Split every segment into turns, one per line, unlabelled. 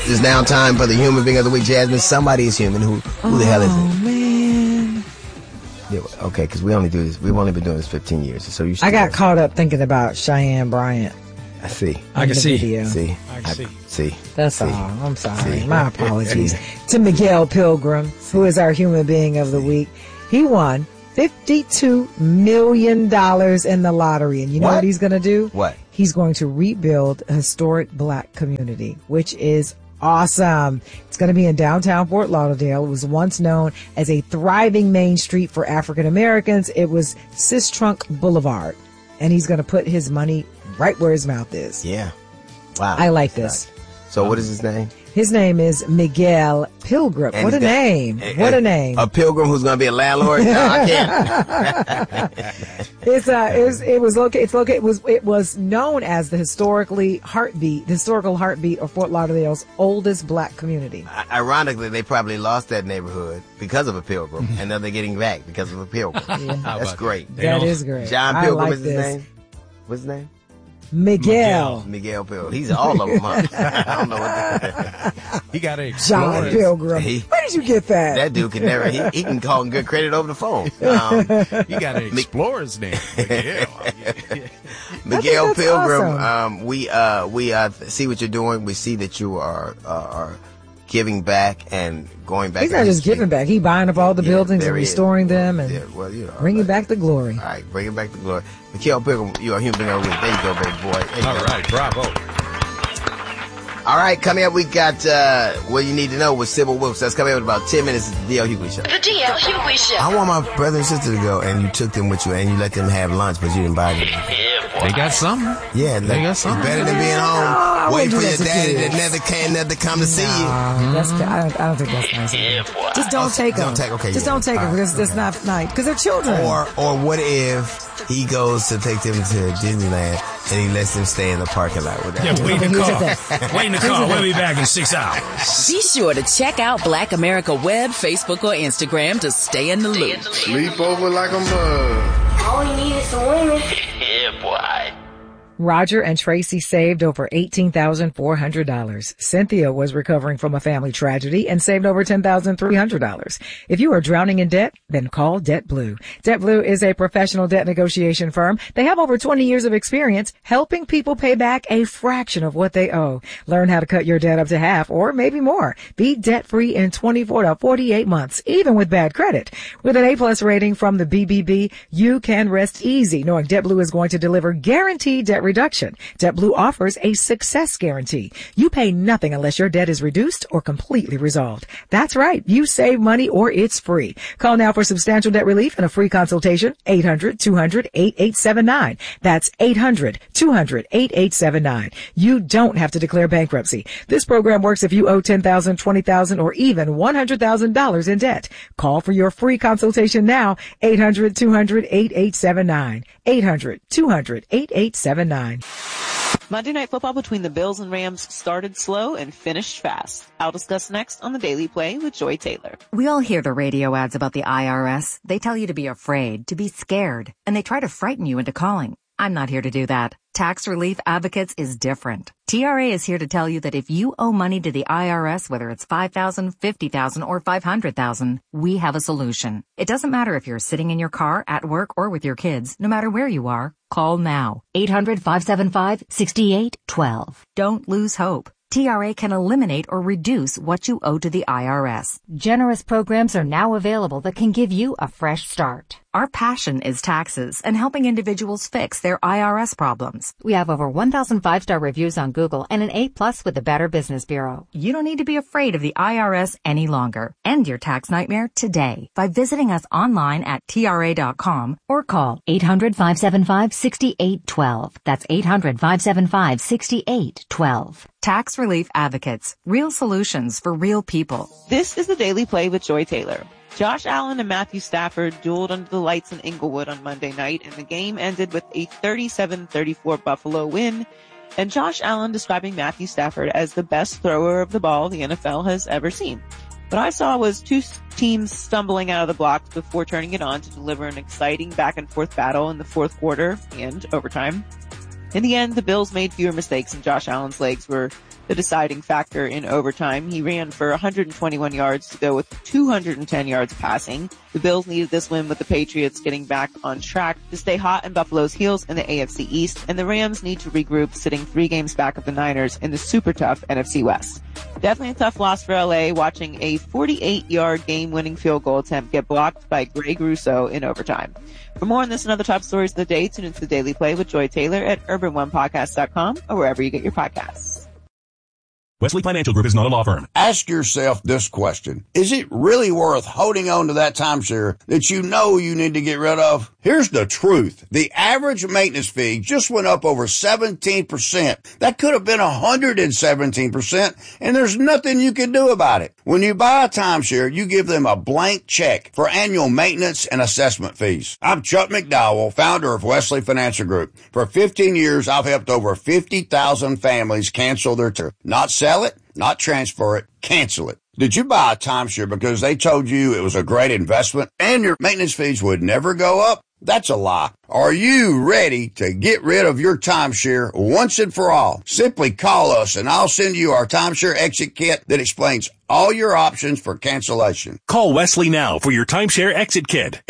It's now time for the human being of the week. Jasmine, somebody is human. Who the hell is it?
Oh, man.
Yeah, okay, because we only do this. We've only been doing this 15 years. So you.
I got caught up thinking about Cheyenne Bryant.
I see.
I can see.
Video.
See.
I can see.
That's all. I'm sorry.
See.
My apologies to Miguel Pilgrim, who is our human being of the week. He won $52 million in the lottery. And you know what he's going to do?
What?
He's going to rebuild a historic black community, which is awesome. It's going to be in downtown Fort Lauderdale. It was once known as a thriving main street for African Americans. It was Sistrunk Boulevard. And he's going to put his money right where his mouth is.
Yeah. Wow.
I like this.
So what is his name?
His name is Miguel Pilgrim.
And
what a name. What a name.
A pilgrim who's going to be a landlord? No, I can't.
It was known as the historical heartbeat of Fort Lauderdale's oldest black community.
Ironically, they probably lost that neighborhood because of a pilgrim, and now they're getting back because of a pilgrim.
Yeah.
That's great.
That is great.
John Pilgrim
like
is his
this.
name? What's his name?
Miguel
Pilgrim. He's all of them, huh? I don't know what
he got a
John Pilgrim. Where did you get that?
That dude can never. He can call him good credit over the phone.
He got an explorer's name.
Miguel Pilgrim.
Awesome.
We see what you're doing. We see that you are giving back and going back.
He's not just giving back. He's buying up all the buildings and restoring them and bringing back the glory.
All right, bringing back the glory. Miguel Pilgrim, you're a human being of the week. There you go, baby boy.
All right, bravo.
All right, coming up, we got what you need to know with Sybil Wilkes. That's coming up in about 10 minutes. It's the D.L. Hughley Show.
The D.L. Hughley Show.
I want my brother and sister to go, and you took them with you, and you let them have lunch, but you didn't buy them.
They got something.
Yeah,
they got something.
It's better than being home, waiting for your daddy that never come to see you.
I don't think that's nice. Just don't take them. Don't take them because it's not nice. Because they're children.
Or what if he goes to take them to Disneyland and he lets them stay in the parking lot with them?
Yeah, wait in the car. Wait in the car. We'll be back in 6 hours.
Be sure to check out Black America Web, Facebook, or Instagram to stay in the loop.
Sleep over like a mug.
All we need is some women.
Yeah, boy.
Roger and Tracy saved over $18,400. Cynthia was recovering from a family tragedy and saved over $10,300. If you are drowning in debt, then call Debt Blue. Debt Blue is a professional debt negotiation firm. They have over 20 years of experience helping people pay back a fraction of what they owe. Learn how to cut your debt up to half or maybe more. Be debt-free in 24 to 48 months, even with bad credit. With an A+ rating from the BBB, you can rest easy knowing Debt Blue is going to deliver guaranteed debt reduction. Debt Blue offers a success guarantee. You pay nothing unless your debt is reduced or completely resolved. That's right. You save money or it's free. Call now for substantial debt relief and a free consultation. 800-200-8879. That's 800-200-8879. You don't have to declare bankruptcy. This program works if you owe $10,000, $20,000, or even $100,000 in debt. Call for your free consultation now. 800-200-8879. 800-200-8879.
Monday Night Football between the Bills and Rams started slow and finished fast. I'll discuss next on the Daily Play with Joy Taylor.
We all hear the radio ads about the IRS. They tell you to be afraid, to be scared, and they try to frighten you into calling. I'm not here to do that. Tax Relief Advocates is different. TRA is here to tell you that if you owe money to the IRS, whether it's $5,000, $50,000, or $500,000, we have a solution. It doesn't matter if you're sitting in your car, at work, or with your kids. No matter where you are, call now. 800-575-6812. Don't lose hope. TRA can eliminate or reduce what you owe to the IRS.
Generous programs are now available that can give you a fresh start.
Our passion is taxes and helping individuals fix their IRS problems.
We have over 1,000 5-star reviews on Google and an A+ with the Better Business Bureau.
You don't need to be afraid of the IRS any longer. End your tax nightmare today by visiting us online at TRA.com or call
800-575-6812. That's 800-575-6812.
Tax Relief Advocates. Real solutions for real people.
This is the Daily Play with Joy Taylor. Josh Allen and Matthew Stafford dueled under the lights in Inglewood on Monday night, and the game ended with a 37-34 Buffalo win, and Josh Allen describing Matthew Stafford as the best thrower of the ball the NFL has ever seen. What I saw was two teams stumbling out of the blocks before turning it on to deliver an exciting back-and-forth battle in the fourth quarter and overtime. In the end, the Bills made fewer mistakes, and Josh Allen's legs were the deciding factor in overtime. He ran for 121 yards to go with 210 yards passing. The Bills needed this win with the Patriots getting back on track to stay hot in Buffalo's heels in the AFC East, and the Rams need to regroup, sitting 3 games back of the Niners in the super tough NFC West. Definitely a tough loss for LA, watching a 48-yard game-winning field goal attempt get blocked by Greg Rousseau in overtime. For more on this and other top stories of the day, tune into the Daily Play with Joy Taylor at urbanonepodcast.com or wherever you get your podcasts.
Wesley Financial Group is not a law firm.
Ask yourself this question. Is it really worth holding on to that timeshare that you know you need to get rid of? Here's the truth. The average maintenance fee just went up over 17%. That could have been 117%, and there's nothing you can do about it. When you buy a timeshare, you give them a blank check for annual maintenance and assessment fees. I'm Chuck McDowell, founder of Wesley Financial Group. For 15 years, I've helped over 50,000 families cancel their tour. Not sell it, not transfer it, cancel it. Did you buy a timeshare because they told you it was a great investment and your maintenance fees would never go up? That's a lie. Are you ready to get rid of your timeshare once and for all? Simply call us and I'll send you our timeshare exit kit that explains all your options for cancellation.
Call Wesley now for your timeshare exit kit.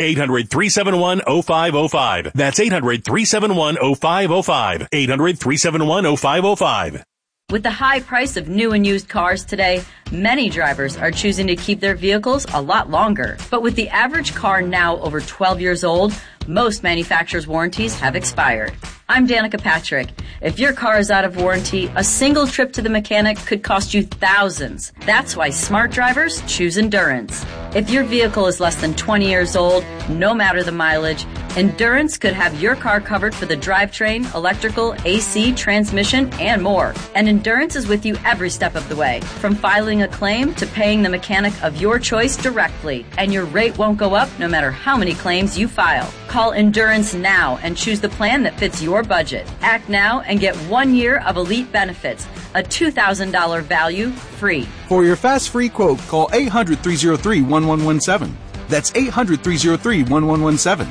800-371-0505. That's 800-371-0505. 800-371-0505.
With the high price of new and used cars today, many drivers are choosing to keep their vehicles a lot longer. But with the average car now over 12 years old, most manufacturers' warranties have expired. I'm Danica Patrick. If your car is out of warranty, a single trip to the mechanic could cost you thousands. That's why smart drivers choose Endurance. If your vehicle is less than 20 years old, no matter the mileage, Endurance could have your car covered for the drivetrain, electrical, AC, transmission, and more. And Endurance is with you every step of the way, from filing a claim to paying the mechanic of your choice directly. And your rate won't go up no matter how many claims you file. Call Endurance now and choose the plan that fits your budget. Act now and get 1 year of elite benefits, a $2,000 value, free.
For your fast-free quote, call 800-303-1117. That's 800-303-1117.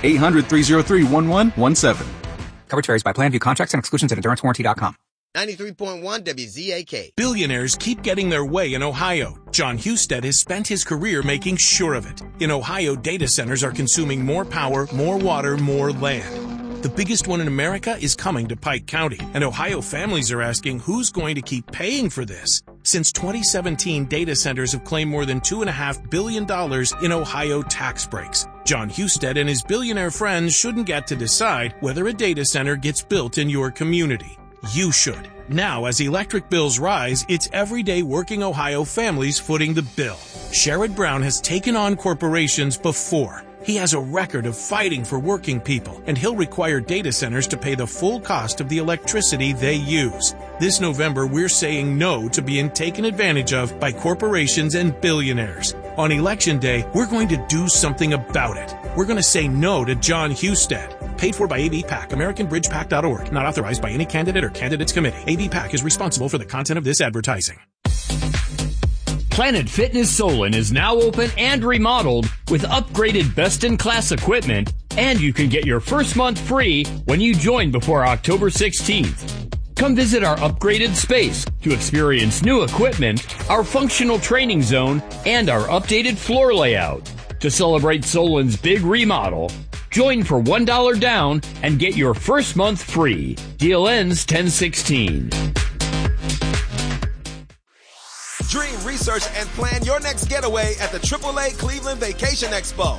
800-303-1117.
Coverage varies by plan. View contracts and exclusions at EnduranceWarranty.com.
93.1 WZAK.
Billionaires keep getting their way in Ohio. John Husted has spent his career making sure of it. In Ohio, data centers are consuming more power, more water, more land. The biggest one in America is coming to Pike County, and Ohio families are asking who's going to keep paying for this. Since 2017, data centers have claimed more than $2.5 billion in Ohio tax breaks. John Husted and his billionaire friends shouldn't get to decide whether a data center gets built in your community. You should. Now, as electric bills rise, it's everyday working Ohio families footing the bill. Sherrod Brown has taken on corporations before. He has a record of fighting for working people, and he'll require data centers to pay the full cost of the electricity they use. This November, we're saying no to being taken advantage of by corporations and billionaires. On Election Day, we're going to do something about it. We're going to say no to John Husted. Paid for by ABPAC, AmericanBridgePAC.org. Not authorized by any candidate or candidates committee. ABPAC is responsible for the content of this advertising.
Planet Fitness Solon is now open and remodeled with upgraded best-in-class equipment, and you can get your first month free when you join before October 16th. Come visit our upgraded space to experience new equipment, our functional training zone, and our updated floor layout. To celebrate Solon's big remodel, join for $1 down and get your first month free. Deal ends 10/16.
Dream, research, and plan your next getaway at the AAA Cleveland Vacation Expo.